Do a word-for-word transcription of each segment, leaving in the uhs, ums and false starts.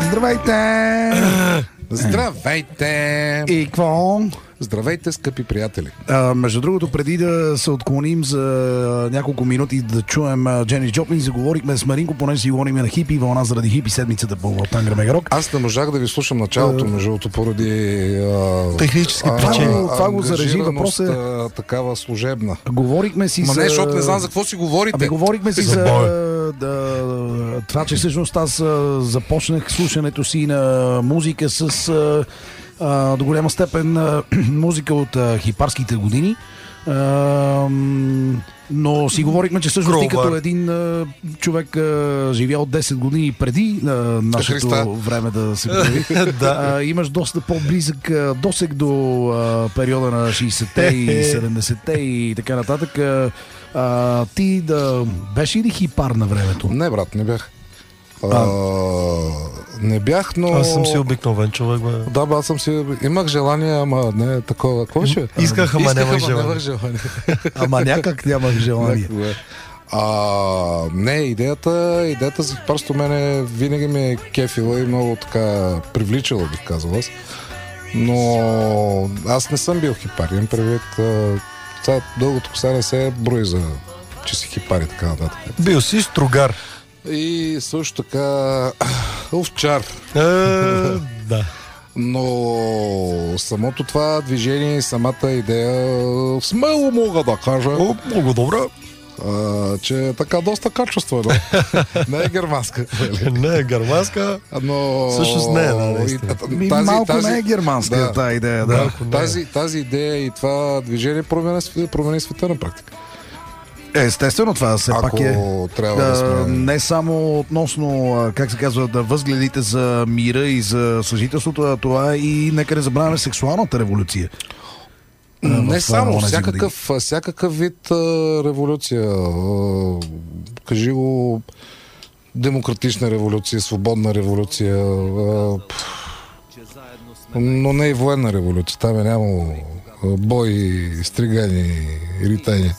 Здравейте! Здравейте! И какво? Здравейте, скъпи приятели! А, между другото, преди да се отклоним за няколко минути да чуем Дженис Джоплин, заговорихме с Маринко, понеже си говорим на хипи вълна заради хипи седмицата по Тангра Мегарок. Аз не можах да ви слушам началото, между другото, поради а, технически а, причини. А, това го зарежи въпроса. а, такава служебна. Говорихме си Ма за... не, защото не знам за какво си говорите. Ами говорихме си За за, бой. да, това, че всъщност аз а, започнах слушането си на музика с а, а, до голяма степен а, музика от а, хипарските години. А, но си говорихме, че всъщност ти като един а, човек а, живял десет години преди а, нашето Христа. време да се появи, а, имаш доста по-близък а, досег до а, периода на шейсетте и седемдесетте и така нататък. А, а, ти да беше ли хипар на времето? Не, брат, не бях. А, не бях, но... Аз съм си обикновен човек, бе. Да, бе, аз съм си... Имах желание, ама не такова. Какво беше? Исках, ама Исках, нямах ама желание. нямах желание. Ама някак нямах желание. Някакво е. А, не, идеята, идеята за хипарство мене винаги ме е кефила и много така привличала, бих казал аз. Но аз не съм бил хипар. Имам предвид, това дългото коса не се брои за че си хипар и така нататък. Бил си стругар. И също така овчар. Е, да. Но самото това движение и самата идея смело мога да кажа, О, много добре. а, че е така доста качествено. Не е германска. Не е германска. Но... Всъщност не е, да, наистина. Ми, малко не е германска да, тази идея. Да. Малко не е. тази, тази идея и това движение промени, промени света на практика. Естествено, това все Ако пак е трябва да, да, сме... не само относно, а, как се казва, да възгледите за мира и за съжителството, а това и нека не забравяме сексуалната революция. А, Не в, само, онези всякакъв, всякакъв вид а, революция. А, кажи го демократична революция, свободна революция, а, но не и военна революция. Там е нямало бои, стригани, ритани.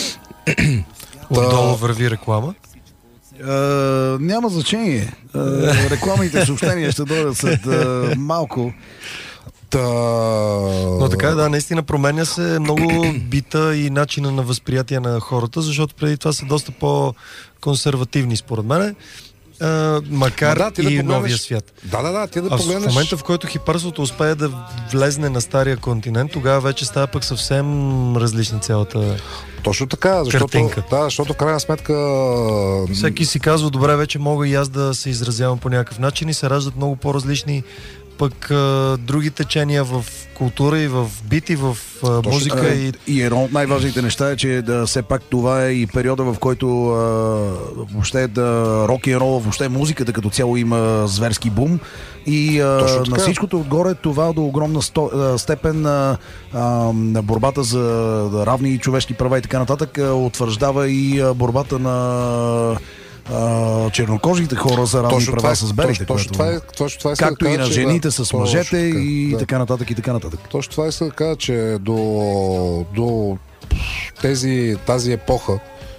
Отдолу върви реклама. А, няма значение. А, рекламните съобщения ще дойдат след а, малко. Та... Но така е, да, наистина променя се много бита и начина на възприятие на хората, защото преди това са доста по-консервативни, според мен. Uh, макар да, ти да и погледнеш... новия свят. Да, да, да, ти да а погледнеш... в момента, в който хипарството успее да влезне на стария континент, тогава вече става пък съвсем различна цялата Точно така, защото, картинка. да, защото в крайна сметка... Всеки си казва, добре, вече мога и аз да се изразявам по някакъв начин и се раждат много по-различни пък а, други течения в култура и в бит и в а, музика. А, и... и едно от най-важните неща е, че да, все пак това е и периода, в който а, въобще да, рок и рол, въобще музиката като цяло има зверски бум. И а, на всичкото отгоре това до огромна сто, а, степен а, а, на борбата за да, равни човешки права и така нататък а, утвърждава и а, борбата на Uh, чернокожите хора за равни точно права е, с белите. Точно, точно това е, точно това е както да и на кажа, жените да, с мъжете и да. така нататък и така нататък. Точно това иска да кажа, че до, до тези, тази епоха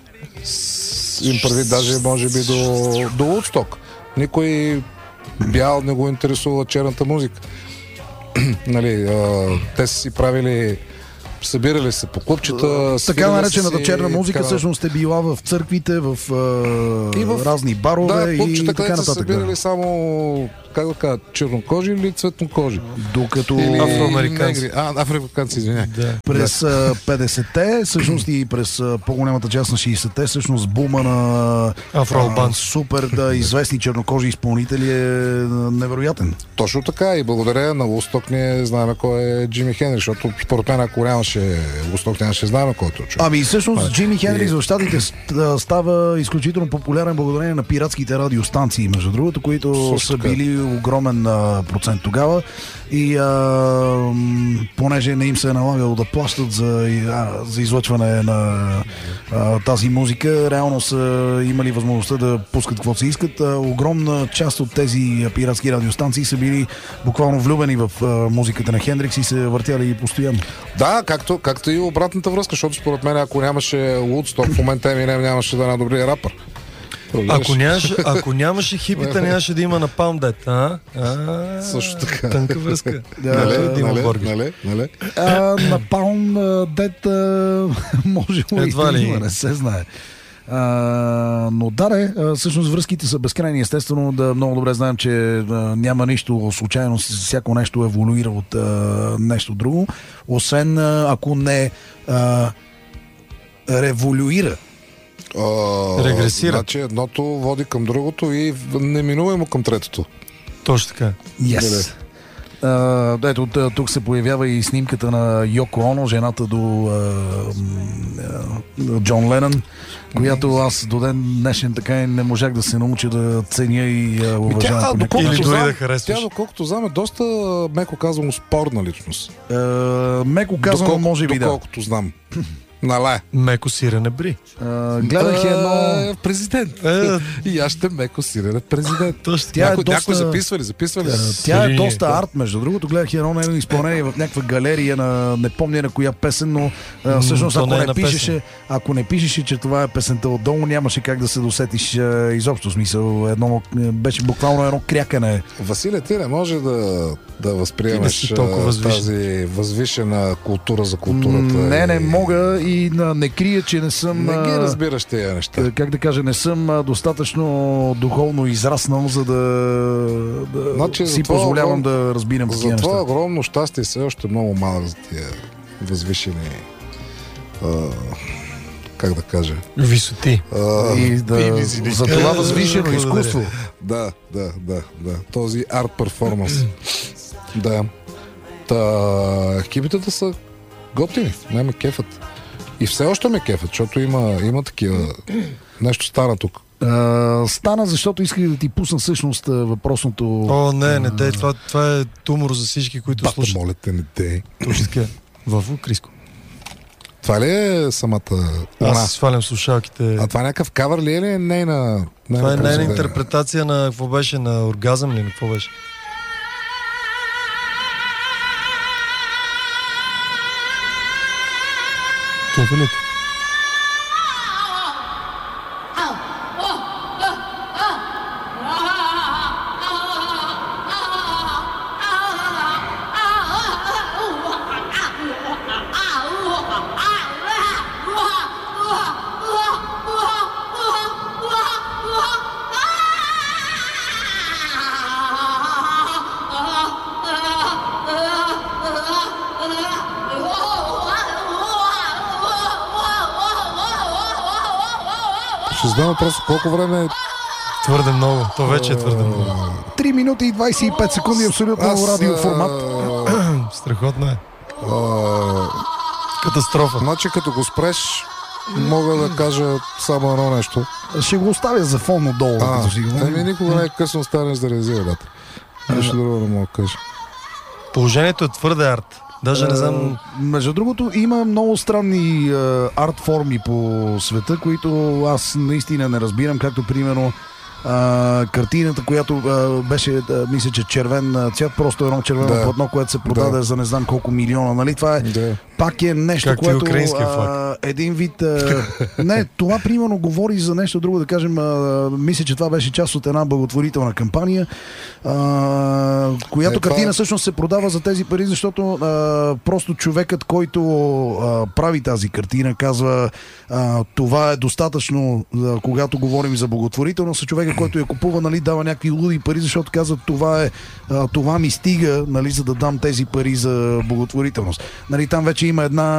им прави даже може би до, до Woodstock. Никой бял не го интересува черната музика. нали, а, те са си правили събирали се по клубчета. Така наречената си, черна музика така... всъщност е била в църквите, в, и в разни барове да, и така нататък. Са събирали да. само, как да кажа, чернокожи или цветнокожи. Докато или... афроамериканци. А, афроамериканци, извиняй. Да. През да. петдесетте, всъщност и през по-голямата част на шейсетте, всъщност бума на афроалбанци. Супер да, известни чернокожи изпълнители е невероятен. Точно така и благодаря на Woodstock ние знаем кой е Джими Хенри, защото според мен ако нямаше Woodstock нямаше знаем кой е този човек. Ами всъщност Джими Хендрикс в щатите става изключително популярен благодарение на пиратските радиостанции, между другото, които също са били огромен а, процент тогава и а, понеже не им се е налагало да плащат за, а, за излъчване на а, тази музика, реално са имали възможността да пускат каквото се искат. А, огромна част от тези пиратски радиостанции са били буквално влюбени в а, музиката на Хендрикс и се въртяли постоянно. Да, както, както и обратната връзка, защото според мен ако нямаше Woodstock в момента Еминем нямаше да е най-добрия рапър. Ако нямаше, ако нямаше хипита, нямаше да има на Palm Dead. А? А, също така. Тънка връзка. Да, нали, да нали, нали, нали. А, на Palm Dead може Едва ли има, не се знае. Uh, но да, не, всъщност връзките са безкрайни. Естествено, да много добре знаем, че uh, няма нищо случайно, всяко нещо еволюира от uh, нещо друго, освен uh, ако не uh, революира. Uh, Регресира. Значи едното води към другото и неминуемо към третото. Точно така. Yes. Uh, ето, тук се появява и снимката на Йоко Оно, жената до uh, uh, Джон Ленън, която аз до ден днешен така и не можах да се науча да ценя и uh, уважавам. Тя, Или дори знам, да харесваш. Тя, доколкото знам, е доста, меко казано, спорна личност. Uh, меко казано, Доколко, може би да. Доколкото знам. Нале. Меко сирене бри. Uh, гледах едно... Президент. Е, И аз ще меко сирене президент. Точно. Тя е някой, доста... някой записва ли? Записва ли? Uh, тя е Сирени, доста да. арт, между другото. Гледах едно нейно изпълнение в някаква галерия на не помня на коя песен, но uh, всъщност то ако не е не, на пишеше, ако не пишеше, че това е песента отдолу, нямаше как да се досетиш uh, изобщо. Смисъл, едно, беше буквално едно крякане. Василе, ти не може да, да възприемаш Ти толкова възвишен. тази възвишена култура за културата. Не, не и... мога и на, не крия, че не съм... Не ги а, разбираш тези неща. Как да кажа, не съм а, достатъчно духовно израснал, за да, да Значи, си за това позволявам огром... да разбирам За такива това неща. огромно щастие все още много малък за тия възвишени, а, как да кажа, Висоти. а, И да, за това възвишено Благодаря. изкуство. да, да, да, да, този арт перформанс. Да. Та, екипите са готини, не ме кефат. И все още ме кефат, защото има, има такива... Нещо стана тук. А, стана, защото исках да ти пусна всъщност а, въпросното... О, не, не дей, това, това е тумор за всички, които Бата, слушат. моля те, не те. Точно така. Вълво, Криско. Това ли е самата... Аз Она? си свалям слушалките. А това е някакъв кавър ли е или е нейна... Това е нейна произведение? интерпретация на какво беше, на оргазъм ли, на какво беше? Кефилите. Ще задам просто колко време... Твърде много. То вече е твърде много. три минути и двадесет и пет секунди, абсолютно Аз, радиоформат. а, Страхотно е. а, Катастрофа. Значи като го спреш, мога да кажа само едно нещо. Ще го оставя за фон отдолу. А, като си говорим. еми никога не е късно станеш да реализира дата. Нещо друго не мога да кажа. Положението е твърде арт. Даже не знам... А, между другото, има много странни а, арт форми по света, които аз наистина не разбирам, както примерно а, картината, която а, беше, а, мисля, че червен а, цвят, просто едно червено Да. платно, което се продаде Да. за не знам колко милиона, нали? Това е Да. пак е нещо, Както и което украинския а, флаг. един вид... А, не, това примерно говори за нещо друго, да кажем, а, мисля, че това беше част от една благотворителна кампания, а, която Е, това- картина всъщност се продава за тези пари, защото а, просто човекът, който а, прави тази картина, казва а, това е достатъчно, а, когато говорим за благотворителност, а човека, който я купува, нали, дава някакви луди пари, защото казва това е, а, това ми стига, нали, за да дам тези пари за благотворителност. Нали, там вече има една